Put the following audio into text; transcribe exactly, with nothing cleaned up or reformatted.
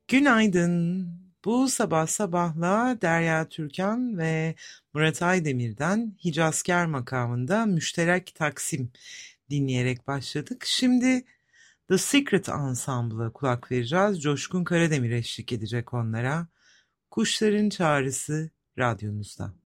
Günaydın. Bu sabah sabahla Derya Türkan ve Murat Aydemir'den Hicazkar makamında Müşterek Taksim dinleyerek başladık. Şimdi The Secret Ensemble'a kulak vereceğiz. Coşkun Karademir eşlik edecek onlara. Kuşların Çağrısı radyonuzda.